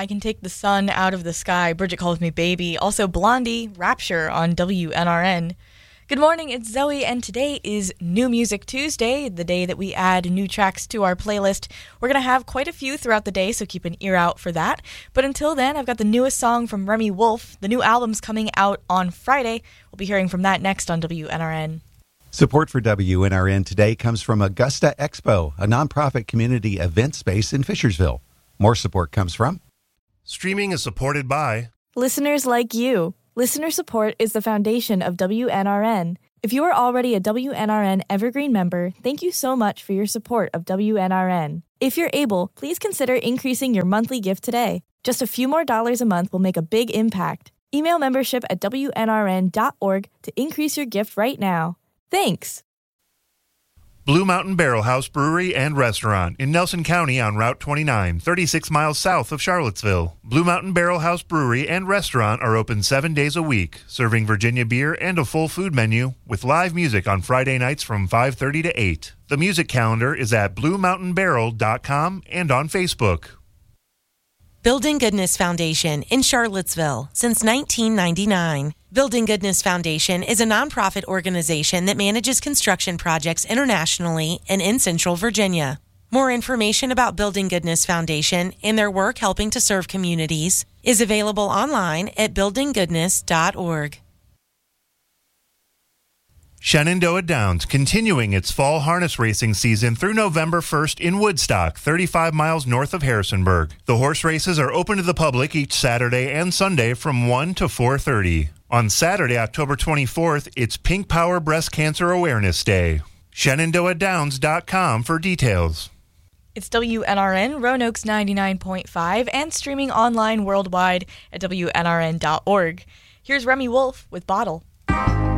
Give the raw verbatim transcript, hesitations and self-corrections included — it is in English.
I Can Take the Sun Out of the Sky, Bridget Calls Me Baby. Also Blondie, Rapture on W N R N. Good morning, it's Zoe, and today is New Music Tuesday, the day that we add new tracks to our playlist. We're going to have quite a few throughout the day, so keep an ear out for that. But until then, I've got the newest song from Remy Wolf. The new album's coming out on Friday. We'll be hearing from that next on W N R N. Support for W N R N today comes from Augusta Expo, a nonprofit community event space in Fishersville. More support comes from... Streaming is supported by... listeners like you. Listener support is the foundation of W N R N. If you are already a W N R N Evergreen member, thank you so much for your support of W N R N. If you're able, please consider increasing your monthly gift today. Just a few more dollars a month will make a big impact. Email membership at W N R N dot org to increase your gift right now. Thanks! Blue Mountain Barrel House Brewery and Restaurant in Nelson County on Route twenty-nine, thirty-six miles south of Charlottesville. Blue Mountain Barrel House Brewery and Restaurant are open seven days a week, serving Virginia beer and a full food menu with live music on Friday nights from five thirty to eight. The music calendar is at blue mountain barrel dot com and on Facebook. Building Goodness Foundation in Charlottesville since nineteen ninety-nine. Building Goodness Foundation is a nonprofit organization that manages construction projects internationally and in Central Virginia. More information about Building Goodness Foundation and their work helping to serve communities is available online at building goodness dot org. Shenandoah Downs continuing its fall harness racing season through November first in Woodstock, thirty-five miles north of Harrisonburg. The horse races are open to the public each Saturday and Sunday from one to four thirty. On Saturday, October twenty-fourth, it's Pink Power Breast Cancer Awareness Day. Shenandoah Downs dot com for details. It's W N R N, Roanoke's ninety-nine point five, and streaming online worldwide at W N R N dot org. Here's Remy Wolf with Bottle.